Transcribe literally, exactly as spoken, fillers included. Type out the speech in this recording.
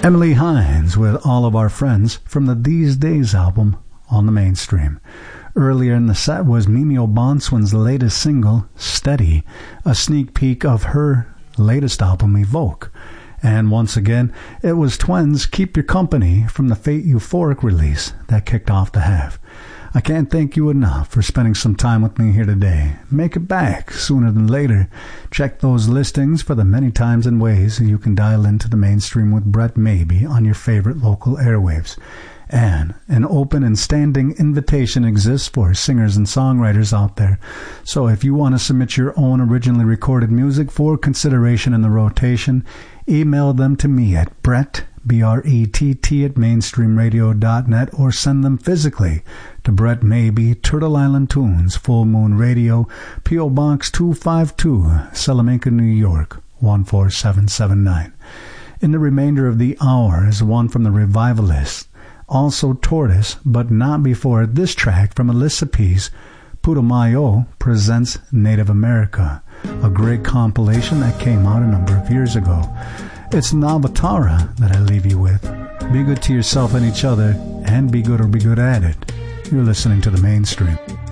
Emily Hines with All of Our Friends from the These Days album on the Mainstream. Earlier in the set was Mimi O'Bonswin's latest single, Steady, a sneak peek of her latest album, Evoke. And once again, it was Twen's Keep Your Company from the Fate Euphoric release that kicked off the half. I can't thank you enough for spending some time with me here today. Make it back sooner than later. Check those listings for the many times and ways you can dial into the Mainstream with Brett Maybe on your favorite local airwaves. And an open and standing invitation exists for singers and songwriters out there. So if you want to submit your own originally recorded music for consideration in the rotation, email them to me at Brett, B R E T T, at mainstream radio dot net, or send them physically to Brett Maybe, Turtle Island Tunes, Full Moon Radio, P O. Box two five two, Salamanca, New York, one four seven seven nine. In the remainder of the hour is one from the Revivalists, also Tortoise, but not before this track from Alyssa P's Putumayo presents Native America, a great compilation that came out a number of years ago. It's Navatara that I leave you with. Be good to yourself and each other, and be good or be good at it. You're listening to the Mainstream.